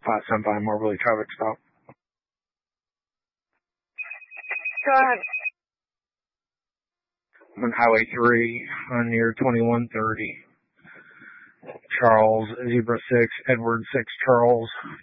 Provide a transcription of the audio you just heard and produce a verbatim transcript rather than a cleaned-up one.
five seven five Marbley traffic stop. Go ahead. I'm on Highway three, on near twenty-one thirty. Charles, Zebra six, Edward six, Charles.